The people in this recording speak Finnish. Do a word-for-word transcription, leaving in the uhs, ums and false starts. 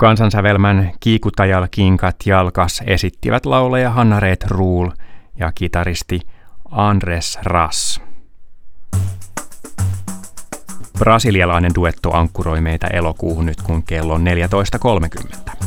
Kansansävelmän Kiikutajal kinkat jalkas esittivät laulaja Hanna-Reet Ruul ja kitaristi Andres Ras. Brasilialainen duetto ankkuroi meitä elokuuhun nyt kun kello on neljätoista kolmekymmentä.